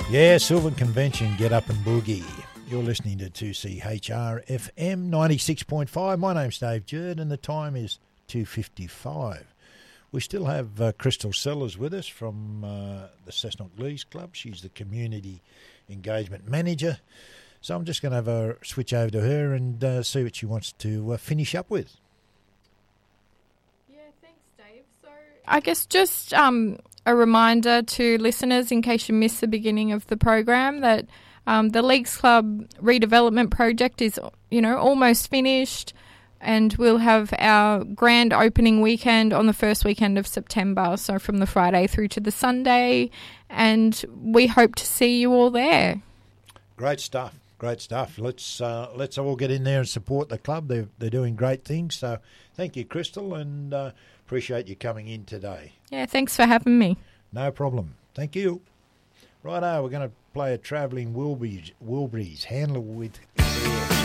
Yeah, Sylvan Convention, get up and boogie. You're listening to 2CHR FM 96.5. My name's Dave Jerd and the time is 2:55. We still have Crystal Sellers with us from the Cessnock Leagues Club. She's the Community Engagement Manager. So I'm just going to have a switch over to her and see what she wants to finish up with. Yeah, thanks, Dave. So I guess just a reminder to listeners, in case you missed the beginning of the program, that the Leagues Club redevelopment project is, almost finished, and we'll have our grand opening weekend on the first weekend of September, so from the Friday through to the Sunday, and we hope to see you all there. Great stuff. Great stuff. Let's all get in there and support the club. They're doing great things. So thank you, Crystal, and appreciate you coming in today. Yeah, thanks for having me. No problem. Thank you. Righto, we're going to play a travelling Wilburys handler with